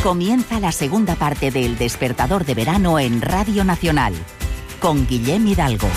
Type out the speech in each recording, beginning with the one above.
Comienza la segunda parte de El Despertador de Verano en Radio Nacional, con Guillem Hidalgo.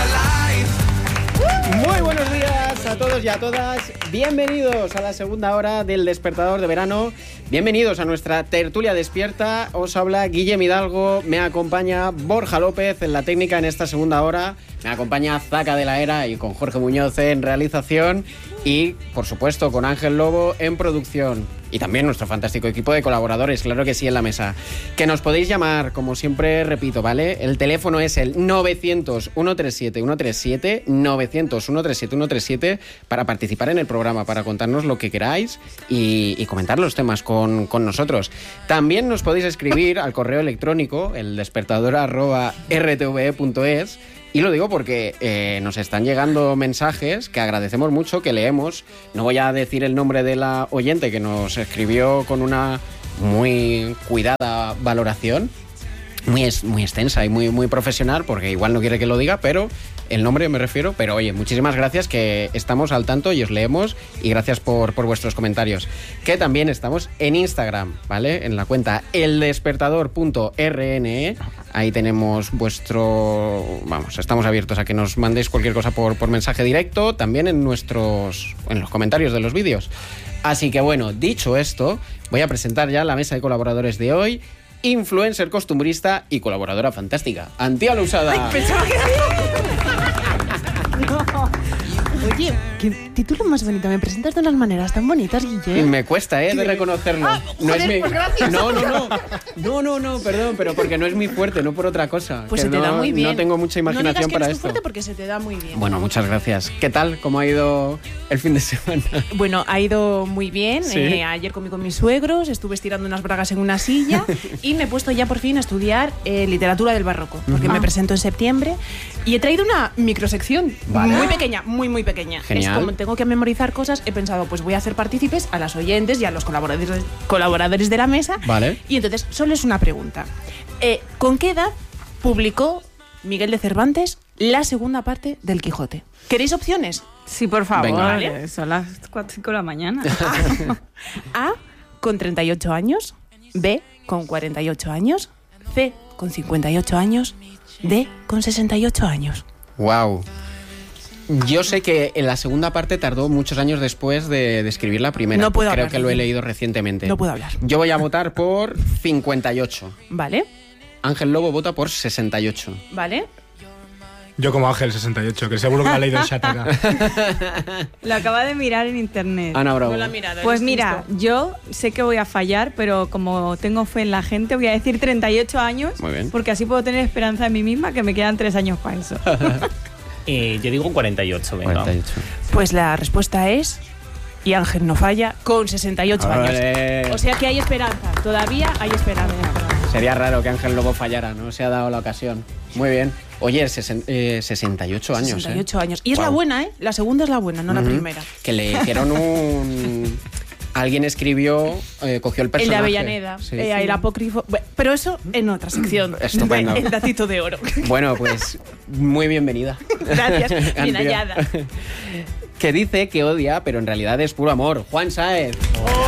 Muy buenos días a todos y a todas. Bienvenidos a la segunda hora del Despertador de Verano. Bienvenidos a nuestra tertulia despierta. Os habla Guillem Hidalgo. Me acompaña Borja López en la técnica en esta segunda hora. Me acompaña Zaca de la Era y con Jorge Muñoz en realización. Y, por supuesto, con Ángel Lobo en producción. Y también nuestro fantástico equipo de colaboradores, claro que sí, en la mesa. Que nos podéis llamar, como siempre repito, ¿vale? El teléfono es el 900-137-137, 900-137-137, para participar en el programa, para contarnos lo que queráis y comentar los temas con nosotros. También nos podéis escribir al correo electrónico, eldespertador@rtve.es. Y lo digo porque nos están llegando mensajes que agradecemos mucho, que leemos. No voy a decir el nombre de la oyente que nos escribió con una muy cuidada valoración, muy extensa y muy profesional, porque igual no quiere que lo diga, pero el nombre me refiero. Pero oye, muchísimas gracias, que estamos al tanto y os leemos, y gracias por vuestros comentarios. Que también estamos en Instagram, ¿vale? En la cuenta eldespertador.rne. Ahí tenemos estamos abiertos a que nos mandéis cualquier cosa por mensaje directo, también en los comentarios de los vídeos. Así que bueno, dicho esto, voy a presentar ya la mesa de colaboradores de hoy. Influencer, costumbrista y colaboradora fantástica, Antía Lousada. ¡Ay, pensaba que no! Oye, qué título más bonito. Me presentas de unas maneras tan bonitas, Guillem. Me cuesta, de reconocerlo. No es mi... pues gracias. No, perdón, pero porque no es mi fuerte, no por otra cosa. Pues se te da muy bien. No tengo mucha imaginación para esto. No digas que es tu fuerte porque se te da muy bien. Bueno, muchas gracias. ¿Qué tal? ¿Cómo ha ido el fin de semana? Bueno, ha ido muy bien. ¿Sí? Ayer comí con mis suegros, estuve estirando unas bragas en una silla y me he puesto ya por fin a estudiar literatura del barroco, porque me presento en septiembre y he traído una microsección muy pequeña, muy pequeña. Genial. Es como tengo que memorizar cosas, he pensado, pues voy a hacer partícipes a las oyentes y a los colaboradores de la mesa. Vale. Y entonces, solo es una pregunta. ¿Con qué edad publicó Miguel de Cervantes la segunda parte del Quijote? ¿Queréis opciones? Sí, por favor. Venga. Vale. Son las 4:05 de la mañana. A, con 38 años. B, con 48 años. C, con 58 años. D, con 68 años. Wow. Yo sé que en la segunda parte tardó muchos años después de escribir la primera. No puedo Creo hablar, que lo he leído recientemente. No puedo hablar. Yo voy a votar por 58. ¿Vale? Ángel Lobo vota por 68. ¿Vale? Yo como Ángel, 68, que seguro que ha leído el Shataka. Lo acaba de mirar en internet. Ana Bravo. No lo he mirado, Pues eres mira, listo. yo sé que voy a fallar, pero como tengo fe en la gente, voy a decir 38 años. Muy bien. Porque así puedo tener esperanza en mí misma, que me quedan 3 años para eso. Yo digo 48, venga. 48. Pues la respuesta es, y Ángel no falla, con 68 ¡Olé! años. O sea que hay esperanza, todavía hay esperanza. Sería raro que Ángel Lobo fallara, no se ha dado la ocasión. Muy bien. Oye, 68 años. 68 años. Y es la Guau. buena, La segunda es la buena, no la primera. Que le hicieron un... Alguien escribió, cogió el personaje. El de Avellaneda, Sí. el apócrifo. Bueno, pero eso en otra sección. Estupendo. El datito de oro. Bueno, pues muy bienvenida. Gracias, bien Antía. hallada. Que dice que odia, pero en realidad es puro amor. Juan Sáez.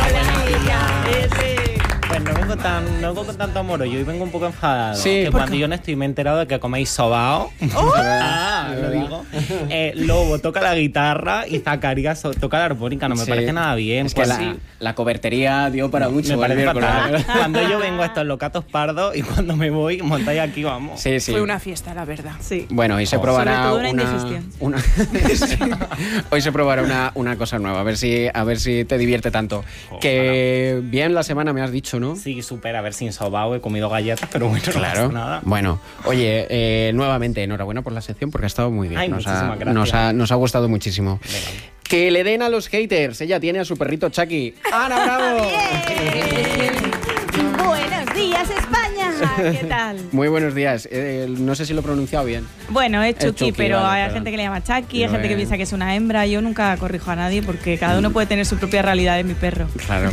Pues no vengo con tanto amor, yo hoy vengo un poco enfadado. Sí. Que ¿Por cuando yo no estoy me he enterado de que coméis sobao. Lo digo. Lobo toca la guitarra y Zacarías toca la armónica. No me Sí. parece nada bien. Es que Pues la cobertería dio para mucho. me parece el miércoles. fatal. Cuando yo vengo a estos locatos pardos y cuando me voy, montáis aquí, vamos. Sí, sí. Fue una fiesta, la verdad. Sí. Bueno, hoy se probará Sobre todo una indigestión. Hoy se probará una cosa nueva, a ver si te divierte tanto. Ojalá. Que bien la semana me has dicho, ¿no? Sí, supera. A ver, sin sobao he comido galletas, pero bueno, no Claro. pasa nada. Bueno, oye, nuevamente enhorabuena por la sección porque ha estado muy bien. Ay, muchísimas gracias. Nos ha gustado muchísimo. Venga. Que le den a los haters. Ella tiene a su perrito Chucky. ¡Ana Bravo! Buenos días, España. ¿Qué tal? Muy buenos días. No sé si lo he pronunciado bien. Bueno, es Chucky, pero vale, hay perdón. gente que le llama Chucky, hay gente que piensa que es una hembra. Yo nunca corrijo a nadie porque cada uno puede tener su propia realidad de mi perro. Claro,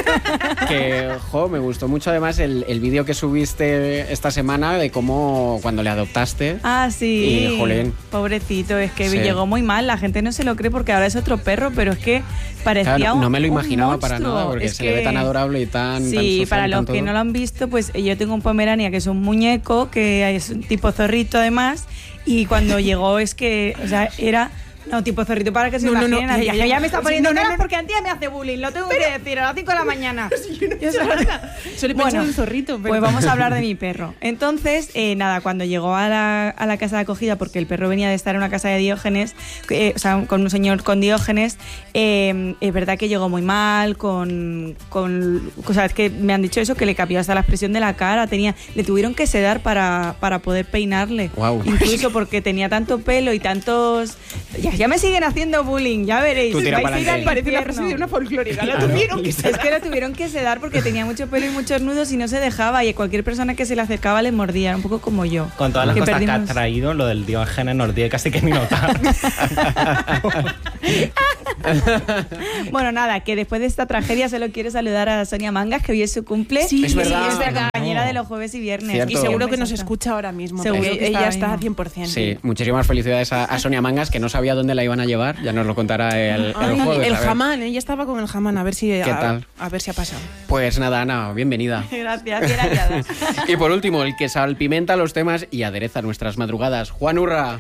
me gustó mucho además el vídeo que subiste esta semana de cómo cuando le adoptaste. Ah, sí. Y, jolín. Pobrecito, es que Sí. llegó muy mal. La gente no se lo cree porque ahora es otro perro, pero es que parecía Claro, no me lo un imaginaba para monstruo. nada porque Es se le ve tan adorable y tan Sí, tan para social, los tan que todo. no lo han visto, pues yo tengo un Pomerania que es un muñeco, que es un tipo zorrito además, y cuando llegó es que, o sea, era... No, tipo zorrito, para que se imaginen. Ya me está poniendo caras porque Antía me hace bullying, lo tengo que decir, a las 5 de la mañana. Solo he pensado en un zorrito. Pero... Pues vamos a hablar de mi perro. Entonces, nada, cuando llegó a la casa de acogida, porque el perro venía de estar en una casa de Diógenes, o sea, con un señor con Diógenes, es verdad que llegó muy mal, o sea, es que me han dicho eso, que le cambió hasta la expresión de la cara, le tuvieron que sedar para poder peinarle. Guau. Incluso porque tenía tanto pelo y tantos... Ya me siguen haciendo bullying, ya veréis. Tú tira Vais para a ir al adelante. Parece una infierno. frase de una folclórica. Claro. Lo tuvieron que Es que la tuvieron que sedar porque tenía mucho pelo y muchos nudos y no se dejaba, y cualquier persona que se le acercaba le mordía, era un poco como yo. Con todas las Que cosas que perdimos- has traído, lo del Diógenes nos dio casi que ni notar. Bueno, nada, que después de esta tragedia solo quiero saludar a Sonia Mangas, que hoy es su cumple. Sí, Es verdad. Es la No. compañera de los jueves y viernes. Cierto. Y seguro que nos Exacto. escucha ahora mismo. Seguro porque que está ella ahora está mismo. 100%. Sí, muchísimas felicidades a Sonia Mangas, que no sabía dónde la iban a llevar, ya nos lo contará el Ay, jueves. el a ver. jamán, ella estaba con el jamán, a ver si tal? a ver si ha pasado. Pues nada, Ana, bienvenida. Gracias, bien hallada. Y por último, el que salpimenta los temas y adereza nuestras madrugadas, Juan Urra.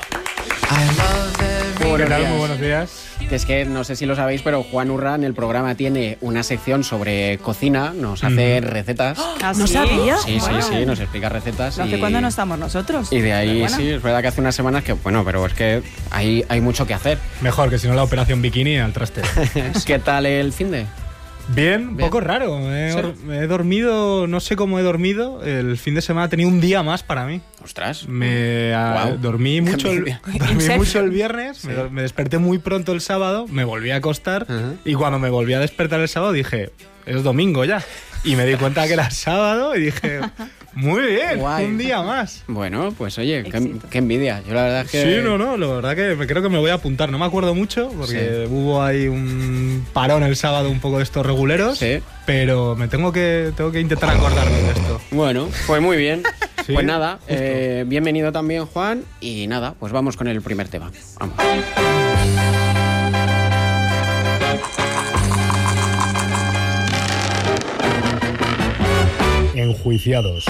Muy ¿Qué buenos tal? días. Muy buenos días. Que es que no sé si lo sabéis, pero Juan Urra en el programa tiene una sección sobre cocina, nos hace recetas. ¿Ah, ¿No sí? sabía? Sí, Bueno, sí, nos explica recetas. ¿no hace y- cuándo no estamos nosotros? Y de ahí, Pero bueno. sí, es verdad que hace unas semanas que, bueno, pero es que hay mucho que hacer. Mejor que si no la operación bikini al traste. ¿Qué tal el finde? Bien, un Bien. poco raro. He dormido, no sé cómo he dormido. El fin de semana tenía un día más para mí. Ostras. Dormí Qué mucho envidia. el viernes, me desperté muy pronto el sábado, me volví a acostar Ajá. y cuando me volví a despertar el sábado dije, es domingo ya. Y me di cuenta que era sábado y dije, muy bien, Guay. un día más. Bueno, pues oye, qué, Éxito. qué envidia. Yo la verdad es que... Sí, no, la verdad que creo que me voy a apuntar. No me acuerdo mucho porque hubo ahí un parón el sábado un poco de estos reguleros, Sí. pero tengo que intentar acordarme de esto. Bueno, pues muy bien. Sí, Pues nada, justo. bienvenido también, Juan. Y nada, pues vamos con el primer tema. Vamos. Enjuiciados.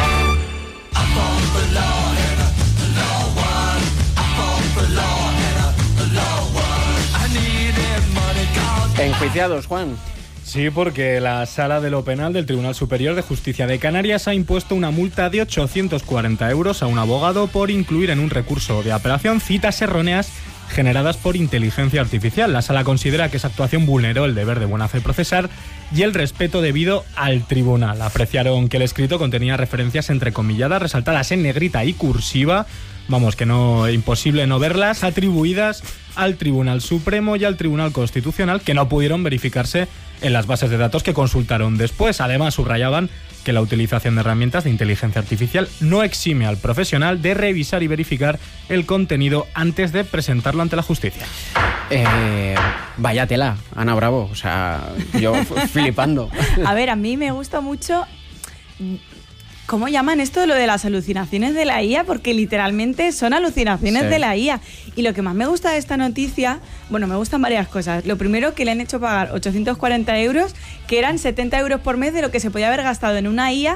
Enjuiciados, Juan. Sí, porque la Sala de lo Penal del Tribunal Superior de Justicia de Canarias ha impuesto una multa de 840 euros a un abogado por incluir en un recurso de apelación citas erróneas generadas por inteligencia artificial. La Sala considera que esa actuación vulneró el deber de buena fe procesar y el respeto debido al tribunal. Apreciaron que el escrito contenía referencias entrecomilladas, resaltadas en negrita y cursiva, vamos, que no, imposible no verlas, atribuidas al Tribunal Supremo y al Tribunal Constitucional, que no pudieron verificarse en las bases de datos que consultaron después. Además, subrayaban que la utilización de herramientas de inteligencia artificial no exime al profesional de revisar y verificar el contenido antes de presentarlo ante la justicia. Vaya tela, Ana Bravo. O sea, yo flipando. A ver, a mí me gusta mucho... ¿Cómo llaman esto lo de las alucinaciones de la IA? Porque literalmente son alucinaciones Sí. de la IA. Y lo que más me gusta de esta noticia, bueno, me gustan varias cosas. Lo primero, que le han hecho pagar 840 euros, que eran 70 euros por mes de lo que se podía haber gastado en una IA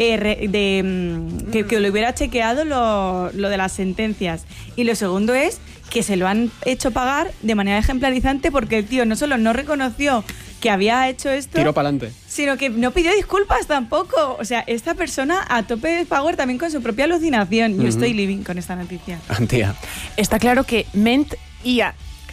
que lo hubiera chequeado lo de las sentencias. Y lo segundo es que se lo han hecho pagar de manera ejemplarizante porque el tío no solo no reconoció que había hecho esto, Tiro para adelante. sino que no pidió disculpas tampoco. O sea, esta persona a tope de power también con su propia alucinación. Yo estoy living con esta noticia. Antía. Está claro que ment IA.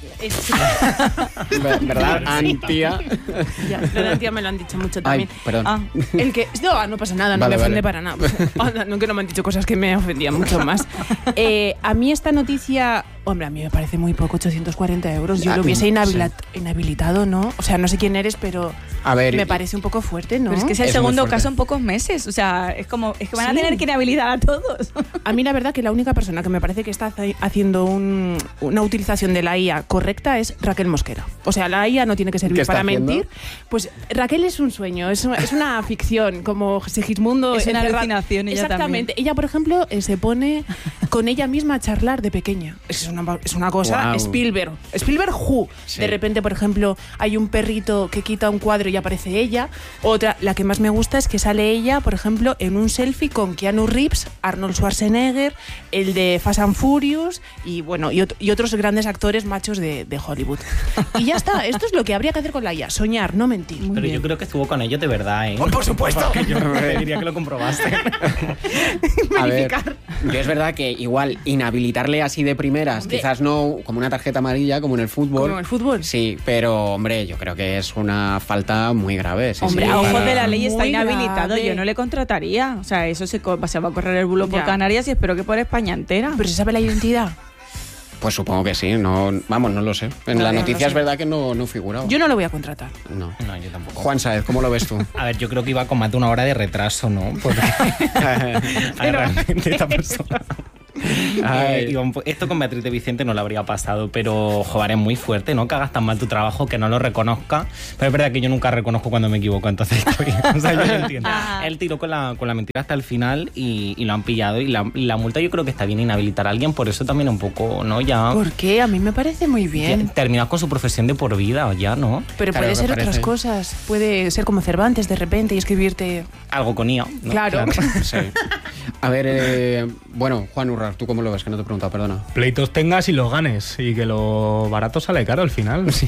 ¿Verdad? Antía. Ya, lo de Antía me lo han dicho mucho Ay, también. perdón. Ah, El que no pasa nada, no Vale, me ofende vale. para nada. Anda, no, que no me han dicho cosas que me ofendían mucho más. A mí esta noticia Hombre, a mí me parece muy poco, 840 euros. Yo lo hubiese inhabilitado, ¿no? O sea, no sé quién eres, pero a ver, me parece un poco fuerte, ¿no? Pero es que es el segundo caso en pocos meses. O sea, es que van a tener que inhabilitar a todos. A mí la verdad que la única persona que me parece que está haciendo una utilización de la IA correcta es Raquel Mosquera. O sea, la IA no tiene que servir para mentir. Pues Raquel es un sueño, es una ficción, como Segismundo. Es una alucinación ella Exactamente. también. Ella, por ejemplo, se pone con ella misma a charlar de pequeña. Es una cosa. Wow. Spielberg who. Sí. De repente, por ejemplo, hay un perrito que quita un cuadro y aparece ella. Otra, la que más me gusta es que sale ella, por ejemplo, en un selfie con Keanu Reeves, Arnold Schwarzenegger, el de Fast and Furious y bueno, y otros grandes actores machos de Hollywood. Y ya está, esto es lo que habría que hacer con la IA, soñar, no mentir. Pero yo creo que estuvo con ellos de verdad, ¿eh? ¡Oh, por supuesto! Yo diría que lo comprobaste. A ver, yo es verdad que igual inhabilitarle así de primeras, quizás no como una tarjeta amarilla, como en el fútbol. Como en el fútbol. Sí, pero hombre, yo creo que es una falta muy grave. Sí, Hombre, sí, a ojos para- de la ley está Muy inhabilitado. grave. Yo no le contrataría. O sea, eso se va a correr el bulo por Ya. Canarias y espero que por España entera. Pero se sabe la identidad. Pues supongo que sí, no lo sé. En No, la no noticia lo es sé. verdad que no figuraba. Yo no lo voy a contratar. No. No, yo tampoco. Juan Saez, ¿cómo lo ves tú? A ver, yo creo que iba con más de una hora de retraso, ¿no? Porque a ver, realmente esta persona... Ay. Esto con Beatriz de Vicente no lo habría pasado, pero joder, es muy fuerte, ¿no? Que hagas tan mal tu trabajo, que no lo reconozca. Pero es verdad que yo nunca reconozco cuando me equivoco, entonces o sea, yo lo entiendo. Él tiró con la mentira hasta el final y lo han pillado. Y la multa yo creo que está bien inhabilitar a alguien, por eso también un poco, ¿no? Ya, ¿Por qué? A mí me parece muy bien. terminas con su profesión de por vida, ya, ¿no? Pero Claro, puede me ser parece. otras cosas. Puede ser como Cervantes de repente y escribirte... Algo con IA, ¿no? Claro. Sí. A ver, bueno, Juan Urrar, ¿tú cómo lo ves? Que no te he preguntado, perdona. Pleitos tengas y los ganes. Y que lo barato sale caro al final. Es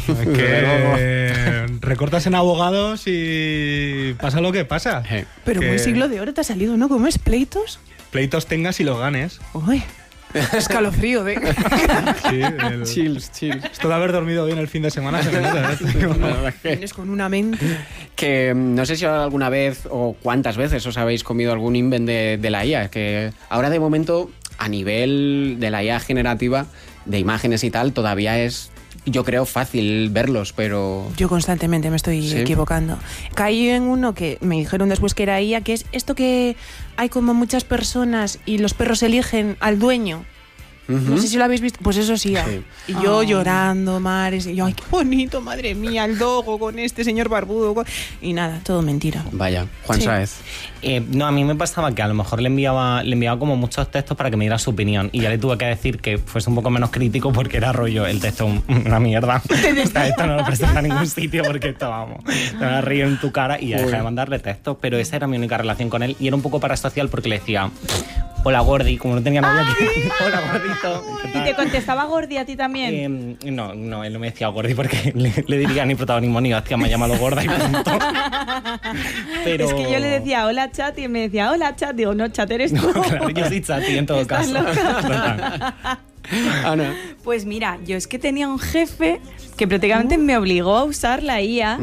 que recortas en abogados y pasa lo que pasa. Pero Que muy siglo de oro te ha salido, ¿no? ¿Cómo es? ¿Pleitos? Pleitos tengas y los ganes. Uy, escalofrío, ¿de? Sí, Chills. Esto de haber dormido bien el fin de semana se me nota, ¿eh? Vienes con una mente... Que no sé si alguna vez o cuántas veces os habéis comido algún invent de la IA, que ahora de momento a nivel de la IA generativa de imágenes y tal todavía es, yo creo, fácil verlos, pero... Yo constantemente me estoy ¿Sí? equivocando. Caí en uno que me dijeron después que era IA, que es esto que hay como muchas personas y los perros eligen al dueño. No sé si lo habéis visto. Pues eso sí. Sí. Y yo llorando, mares. Y yo, ay, qué bonito, madre mía, el dogo con este señor barbudo. Y nada, todo mentira. Vaya, Juan Sí. Sáez. No, a mí me pasaba que a lo mejor le enviaba como muchos textos para que me diera su opinión y ya le tuve que decir que fuese un poco menos crítico porque era rollo el texto una mierda. O sea, esto no lo presenta a ningún sitio porque esto, vamos, te va a reír en tu cara y ya dejé de mandarle textos, pero esa era mi única relación con él y era un poco parasocial porque le decía hola Gordi, como no tenía novia aquí. Hola Gordito. ¿Y te contestaba Gordi a ti también? No, él no me decía Gordi porque le diría ni protagonismo ni hostia, me ha llamado Gorda y punto. Pero... Es que yo le decía hola chat y él me decía hola chat. Digo, no, chat eres tú. No, claro, yo soy chati en todo Estás caso. loca. Total. Ana. Pues mira, yo es que tenía un jefe que prácticamente me obligó a usar la IA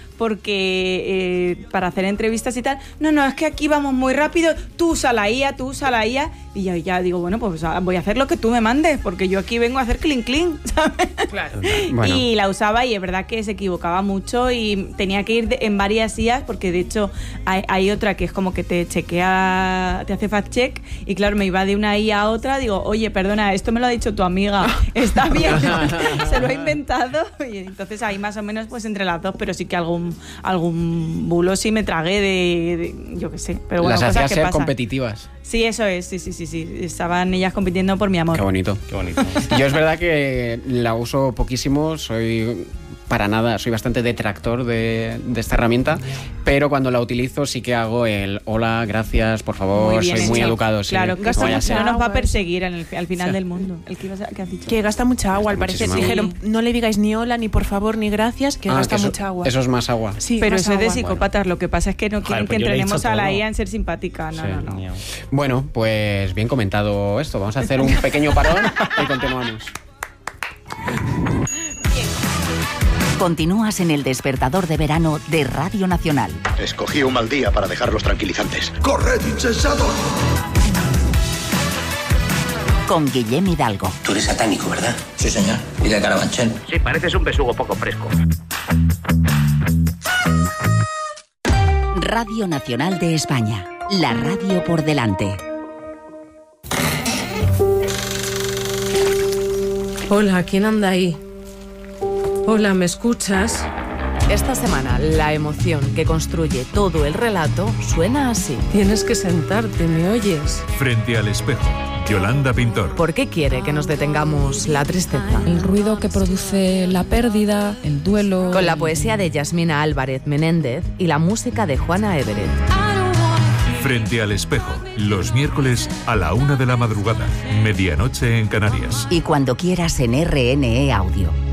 porque para hacer entrevistas y tal, no, es que aquí vamos muy rápido, tú usa la IA. Y yo ya digo, bueno, pues voy a hacer lo que tú me mandes, porque yo aquí vengo a hacer clink, ¿sabes? Claro. Bueno. Y la usaba y es verdad que se equivocaba mucho y tenía que ir en varias IAs, porque de hecho hay otra que es como que te chequea, te hace fact check, y claro, me iba de una IA a otra, digo, oye, perdona, esto me lo ha dicho tu amiga, está bien, se lo ha inventado, y entonces ahí más o menos pues entre las dos, pero sí que algún bulo sí me tragué de yo qué sé, pero bueno, Las cosas hacías que ser pasan. competitivas. Sí, eso es, sí, estaban ellas compitiendo por mi amor. Qué bonito. Qué bonito. Yo es verdad que la uso poquísimo, soy bastante detractor de esta herramienta, pero cuando la utilizo sí que hago el hola, gracias, por favor, Muy bien soy muy hecho. educado. Sí, Claro, no gasta vaya a mucha ser. no nos va a agua, perseguir al final del mundo. ¿Qué has dicho? Que gasta mucha agua, al parecer. muchísima Dijeron, no le digáis ni hola, ni por favor, ni gracias, que gasta que eso, mucha agua. Eso es más agua. Sí, Pero más eso es de agua. psicópatas, lo que pasa es que no quieren Joder, pues que yo le he entrenemos dicho a la todo. IA en ser simpática. No. Bueno, pues bien comentado esto. Vamos a hacer un pequeño parón y continuamos. Continúas en el despertador de verano de Radio Nacional. Escogí un mal día para dejar los tranquilizantes. ¡Corred, insensatos! con Guillem Hidalgo. Tú eres satánico, ¿verdad? Sí, señor. ¿Y de Carabanchel? Sí, pareces un besugo poco fresco. Radio Nacional de España. La radio por delante. Hola, ¿quién anda ahí? Hola, ¿me escuchas? Esta semana, la emoción que construye todo el relato suena así. Tienes que sentarte, ¿me oyes? Frente al espejo, Yolanda Pintor. ¿Por qué quiere que nos detengamos la tristeza? El ruido que produce la pérdida, el duelo... Con la poesía de Yasmina Álvarez Menéndez y la música de Juana Everett. Frente al espejo, los miércoles a la 1 de la madrugada, medianoche en Canarias. Y cuando quieras en RNE Audio.